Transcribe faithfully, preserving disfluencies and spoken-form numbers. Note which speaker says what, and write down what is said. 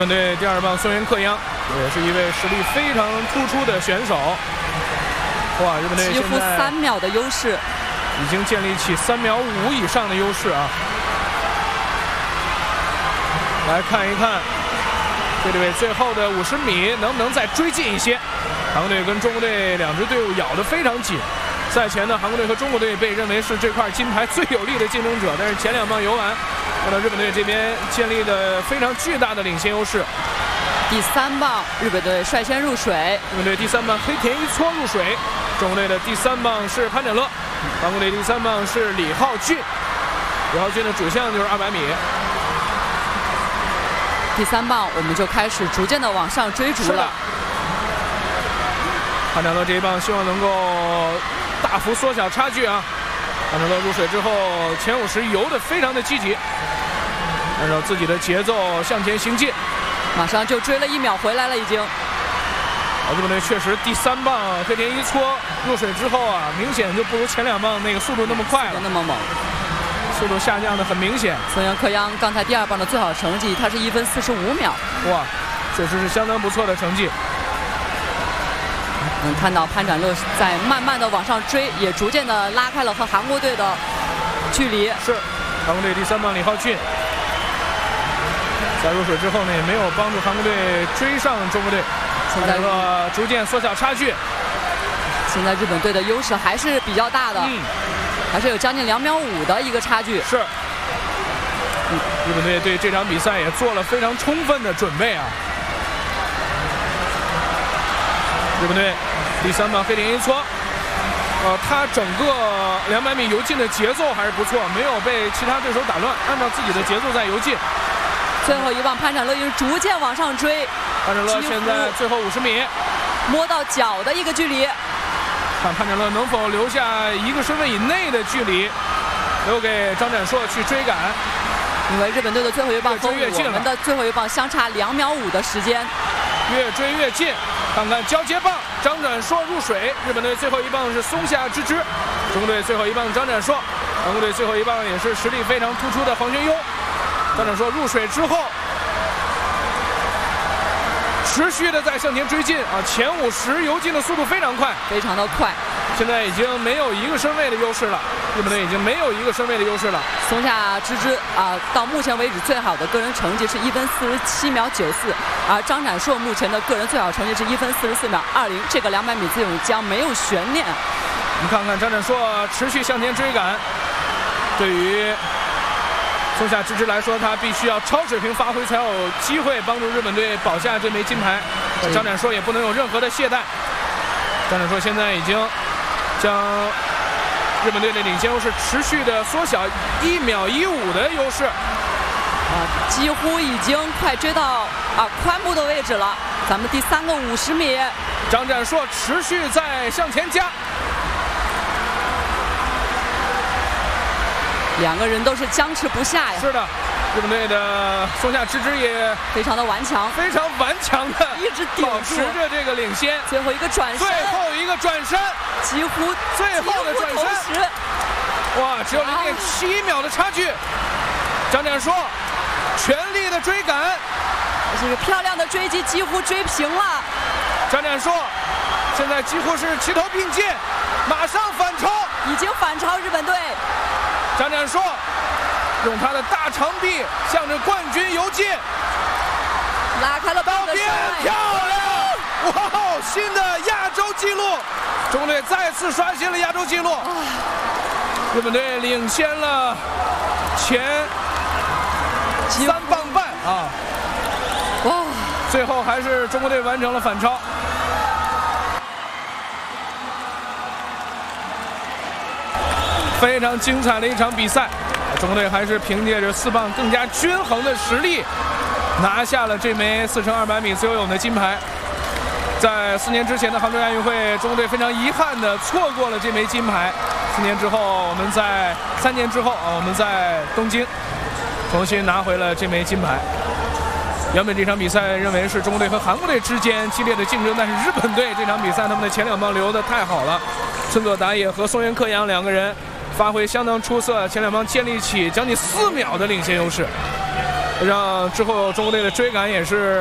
Speaker 1: 日本队第二棒松原克央也是一位实力非常突出的选手。哇，日本队
Speaker 2: 几乎三秒的优势，
Speaker 1: 已经建立起三秒五以上的优势啊！来看一看这队最后的五十米能不能再追进一些。韩国队跟中国队两支队伍咬得非常紧。赛前呢，韩国队和中国队被认为是这块金牌最有力的竞争者，但是前两棒游完，看到日本队这边建立了非常巨大的领先优势。
Speaker 2: 第三棒，日本队率先入水。
Speaker 1: 日本队第三棒黑田一撮入水，中国队的第三棒是潘展乐，韩国队第三棒是李浩俊。李浩俊的主项就是二百米。
Speaker 2: 第三棒我们就开始逐渐的往上追逐了。
Speaker 1: 潘展乐这一棒希望能够大幅缩小差距啊！潘展乐入水之后，前五十游得非常的积极，按照自己的节奏向前行进，
Speaker 2: 马上就追了一秒回来了已经。
Speaker 1: 日本队确实第三棒黑田一撮入水之后啊，明显就不如前两棒那个速度那么快了，
Speaker 2: 那么猛，
Speaker 1: 速度下降的很明显。
Speaker 2: 松原克央刚才第二棒的最好成绩，他是一分四十五秒，
Speaker 1: 哇，确实是相当不错的成绩。
Speaker 2: 能看到潘展乐在慢慢的往上追，也逐渐的拉开了和韩国队的距离。
Speaker 1: 是，韩国队第三棒李浩俊在入水之后呢，也没有帮助韩国队追上中国队，现在逐渐缩小差距。
Speaker 2: 现在日本队的优势还是比较大的，嗯，还是有将近两秒五的一个差距。
Speaker 1: 是，嗯，日本队对这场比赛也做了非常充分的准备啊。日本队第三棒黑田一撮，呃，他整个两百米游进的节奏还是不错，没有被其他对手打乱，按照自己的节奏在游进。
Speaker 2: 最后一棒潘展乐也是逐渐往上追，
Speaker 1: 潘展乐现在最后五十米
Speaker 2: 摸到脚的一个距离，
Speaker 1: 看潘展乐能否留下一个身位以内的距离，留给张展硕去追赶。
Speaker 2: 因为日本队的最后一棒和我们的最后一棒相差两秒五的时间，
Speaker 1: 越追越近。看看交接棒，张展硕入水，日本队最后一棒是松下之之，中国队最后一棒张展硕，韩国队最后一棒也是实力非常突出的黄玄优。张展硕入水之后，持续的在向前追进啊，前五十游进的速度非常快，
Speaker 2: 非常的快。
Speaker 1: 现在已经没有一个身位的优势了，日本队已经没有一个身位的优势了。
Speaker 2: 松下之之啊，到目前为止最好的个人成绩是一分四十七秒九四，而张展硕目前的个人最好成绩是一分四十四秒二零，这个两百米自由泳将没有悬念。
Speaker 1: 我们看看张展硕持续向前追赶，对于松下之之来说，他必须要超水平发挥，才有机会帮助日本队保下这枚金牌。张展硕也不能有任何的懈怠。张展硕现在已经将日本队的领先优势持续的缩小一秒一五的优势，
Speaker 2: 啊，几乎已经快追到啊髋部的位置了。咱们第三个五十米，
Speaker 1: 张展硕持续在向前加，
Speaker 2: 两个人都是僵持不下呀。
Speaker 1: 是的，日本队的松下之之也
Speaker 2: 非常的顽强，
Speaker 1: 非常顽强的
Speaker 2: 一直顶
Speaker 1: 保持着这个领先。
Speaker 2: 最后一个转身，
Speaker 1: 最后一个转身，
Speaker 2: 几乎
Speaker 1: 最后的转身，哇，只有零点七秒的差距。张展硕全力的追赶，
Speaker 2: 这个漂亮的追击几乎追平了。
Speaker 1: 张展硕现在几乎是齐头并进，马上反超，
Speaker 2: 已经反超日本队。
Speaker 1: 张展硕用他的大长臂向着冠军游进，
Speaker 2: 拉开了棒的
Speaker 1: 边，漂亮！哇哦，新的亚洲纪录，中国队再次刷新了亚洲纪录。日本队领先了前三棒半啊！
Speaker 2: 哇，
Speaker 1: 最后还是中国队完成了反超。非常精彩的一场比赛，中国队还是凭借着四棒更加均衡的实力，拿下了这枚四乘二百米自由泳的金牌。在四年之前的杭州亚运会，中国队非常遗憾地错过了这枚金牌。四年之后，我们在三年之后啊，我们在东京重新拿回了这枚金牌。原本这场比赛认为是中国队和韩国队之间激烈的竞争，但是日本队这场比赛他们的前两棒留得太好了，村佐达也和松原克央两个人发挥相当出色，前两棒建立起将近四秒的领先优势。 让之后中国队的追赶也是